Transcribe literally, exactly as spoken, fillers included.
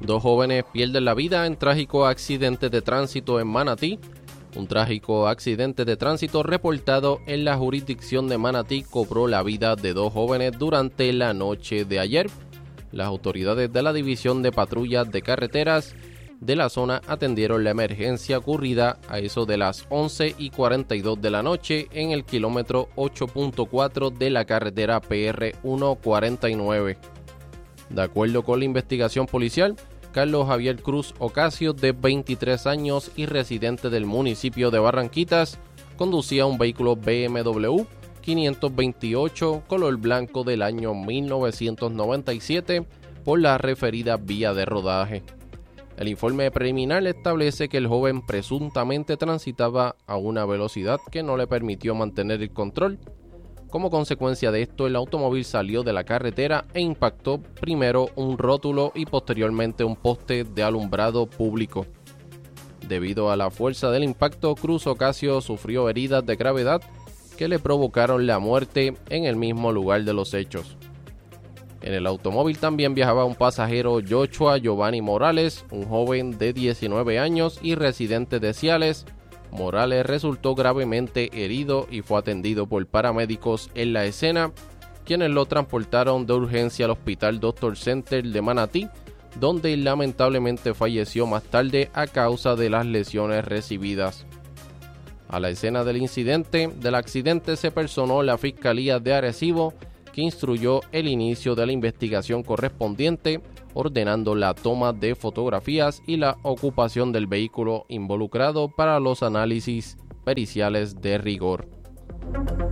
Dos jóvenes pierden la vida en trágico accidente de tránsito en Manatí. Un trágico accidente de tránsito reportado en la jurisdicción de Manatí cobró la vida de dos jóvenes durante la noche de ayer. Las autoridades de la División de Patrullas de Carreteras de la zona atendieron la emergencia ocurrida a eso de las once y cuarenta y dos de la noche en el kilómetro ocho punto cuatro de la carretera P R ciento cuarenta y nueve. De acuerdo con la investigación policial, Carlos Javier Cruz Ocasio, de veintitrés años y residente del municipio de Barranquitas, conducía un vehículo B M W quinientos veintiocho color blanco del año mil novecientos noventa y siete por la referida vía de rodaje. El informe preliminar establece que el joven presuntamente transitaba a una velocidad que no le permitió mantener el control. Como consecuencia de esto, el automóvil salió de la carretera e impactó primero un rótulo y posteriormente un poste de alumbrado público. Debido a la fuerza del impacto, Cruz Ocasio sufrió heridas de gravedad que le provocaron la muerte en el mismo lugar de los hechos. En el automóvil también viajaba un pasajero, Joshua Giovanni Morales, un joven de diecinueve años y residente de Ciales. Morales resultó gravemente herido y fue atendido por paramédicos en la escena, quienes lo transportaron de urgencia al Hospital Doctor Center de Manatí, donde lamentablemente falleció más tarde a causa de las lesiones recibidas. A la escena del incidente, del accidente se personó la Fiscalía de Arecibo, que instruyó el inicio de la investigación correspondiente, ordenando la toma de fotografías y la ocupación del vehículo involucrado para los análisis periciales de rigor.